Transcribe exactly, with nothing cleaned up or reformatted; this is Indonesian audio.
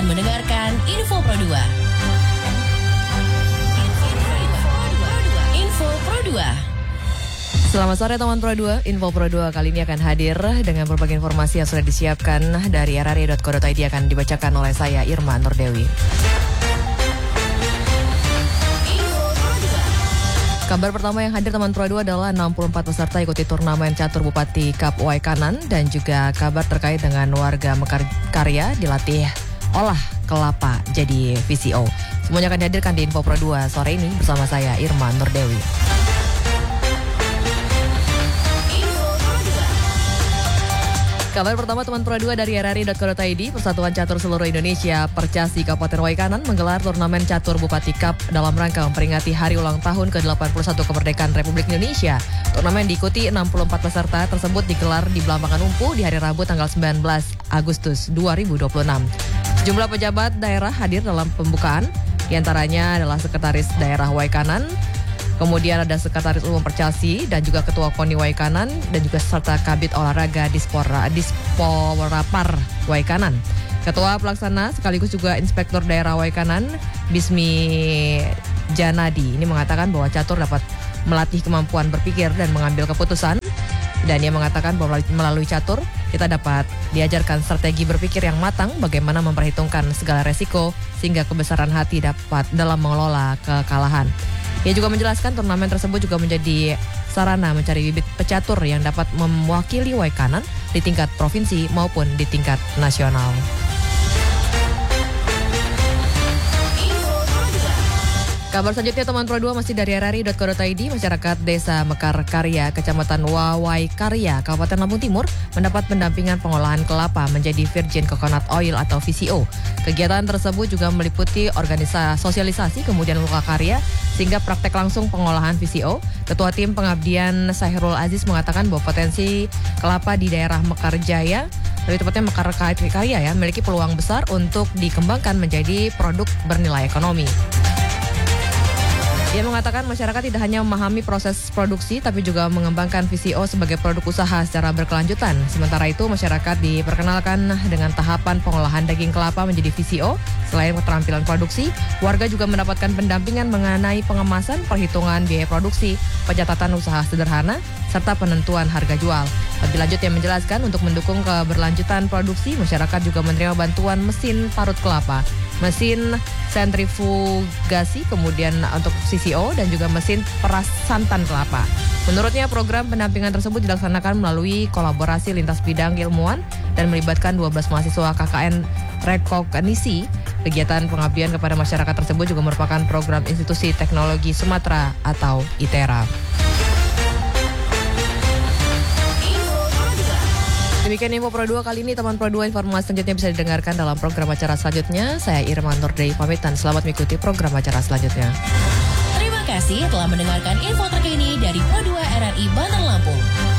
mendengarkan Info Pro dua. Info Pro dua. Selamat sore teman Pro dua. Info Pro dua kali ini akan hadir dengan berbagai informasi yang sudah disiapkan dari r r i dot co dot i d, akan dibacakan oleh saya Irma Nurdewi. Kabar pertama yang hadir teman Pro dua adalah enam puluh empat peserta ikuti turnamen catur Bupati Cup Waikanan, dan juga kabar terkait dengan warga Mekarkarya dilatih olah kelapa jadi V C O. Semuanya akan dihadirkan di Info Pro dua sore ini bersama saya Irma Nurdewi. Kabar pertama teman Pro dua dari r r i dot co dot i d, Persatuan Catur Seluruh Indonesia Percasi Kabupaten Waikanan menggelar turnamen catur Bupati Cup dalam rangka memperingati hari ulang tahun ke delapan puluh satu kemerdekaan Republik Indonesia. Turnamen diikuti enam puluh empat peserta tersebut digelar di Belambangan Umpu di hari Rabu tanggal sembilan belas Agustus dua ribu dua puluh enam. Sejumlah pejabat daerah hadir dalam pembukaan, diantaranya adalah Sekretaris Daerah Waikanan, kemudian ada Sekretaris Umum Percasi dan juga Ketua Koni Waikanan, dan juga serta Kabid Olahraga Dispora Disporapar Waikanan. Ketua Pelaksana sekaligus juga Inspektur Daerah Waikanan, Bismi Janadi, ini mengatakan bahwa catur dapat melatih kemampuan berpikir dan mengambil keputusan. Dan ia mengatakan bahwa melalui catur kita dapat diajarkan strategi berpikir yang matang, bagaimana memperhitungkan segala resiko sehingga kebesaran hati dapat dalam mengelola kekalahan. Ia juga menjelaskan turnamen tersebut juga menjadi sarana mencari bibit pecatur yang dapat mewakili Waikanan di tingkat provinsi maupun di tingkat nasional. Kabar selanjutnya teman Pro dua masih dari r r i dot co dot i d. Masyarakat Desa Mekarkarya, Kecamatan Wawaikarya, Kabupaten Lampung Timur mendapat pendampingan pengolahan kelapa menjadi virgin coconut oil atau V C O. Kegiatan tersebut juga meliputi organisasi sosialisasi kemudian luka karya sehingga praktek langsung pengolahan V C O. Ketua Tim Pengabdian Sahrul Aziz mengatakan bahwa potensi kelapa di daerah Mekarjaya, lebih tepatnya Mekarkarya ya, memiliki peluang besar untuk dikembangkan menjadi produk bernilai ekonomi. Ia mengatakan masyarakat tidak hanya memahami proses produksi tapi juga mengembangkan V C O sebagai produk usaha secara berkelanjutan. Sementara itu masyarakat diperkenalkan dengan tahapan pengolahan daging kelapa menjadi V C O. Selain keterampilan produksi, warga juga mendapatkan pendampingan mengenai pengemasan, perhitungan biaya produksi, pencatatan usaha sederhana, serta penentuan harga jual. Lebih lanjut yang menjelaskan untuk mendukung keberlanjutan produksi, masyarakat juga menerima bantuan mesin parut kelapa, mesin sentrifugasi, kemudian untuk V C O dan juga mesin peras santan kelapa. Menurutnya program pendampingan tersebut dilaksanakan melalui kolaborasi lintas bidang ilmuwan dan melibatkan dua belas mahasiswa K K N Rekognisi. Kegiatan pengabdian kepada masyarakat tersebut juga merupakan program Institusi Teknologi Sumatera atau ITERA. Demikian Info Pro dua kali ini teman Pro dua. Informasi selanjutnya bisa didengarkan dalam program acara selanjutnya. Saya Irma Nurdewi pamit dan selamat mengikuti program acara selanjutnya. Terima kasih telah mendengarkan info terkini dari Pro dua R R I Bandar Lampung.